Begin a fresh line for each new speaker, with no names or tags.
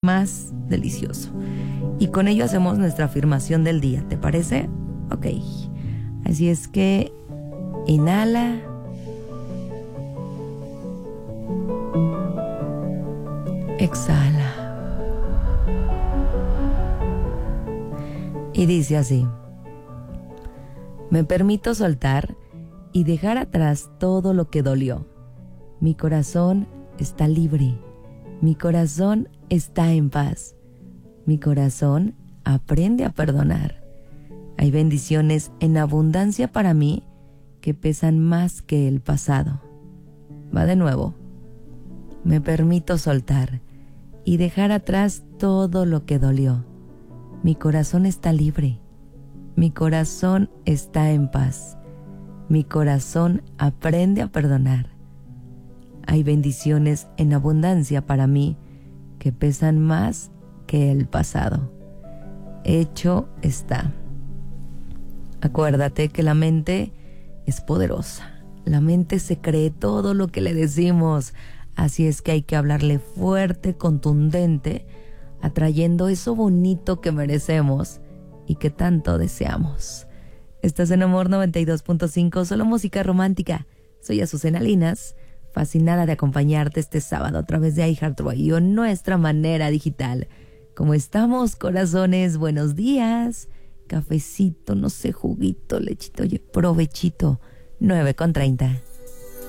más delicioso. Y con ello hacemos nuestra afirmación del día, ¿te parece? Ok. Así es que inhala. Exhala. Y dice así: me permito soltar y dejar atrás todo lo que dolió. Mi corazón está libre. Mi corazón está en paz. Mi corazón aprende a perdonar. Hay bendiciones en abundancia para mí que pesan más que el pasado. Va de nuevo. Me permito soltar y dejar atrás todo lo que dolió. Mi corazón está libre. Mi corazón está en paz. Mi corazón aprende a perdonar. Hay bendiciones en abundancia para mí que pesan más que el pasado. Hecho está. Acuérdate que la mente es poderosa. La mente se cree todo lo que le decimos. Así es que hay que hablarle fuerte, contundente, atrayendo eso bonito que merecemos y que tanto deseamos. Estás en Amor 92.5, solo música romántica. Soy Azucena Linas, fascinada de acompañarte este sábado a través de iHeartRadio, nuestra manera digital. ¿Cómo estamos, corazones? Buenos días. Cafecito, no sé, juguito, lechito, oye, provechito. 9:30.